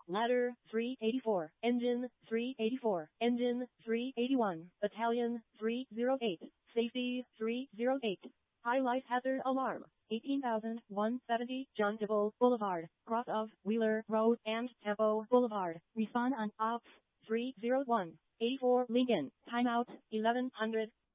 ladder 384, engine 384, engine 381, battalion 308, safety 308. Highlight hazard alarm. 18,170 John Dibble Boulevard, cross of Wheeler Road and Tempo Boulevard. Respond on Ops 301. 84 Lincoln. Timeout 1100.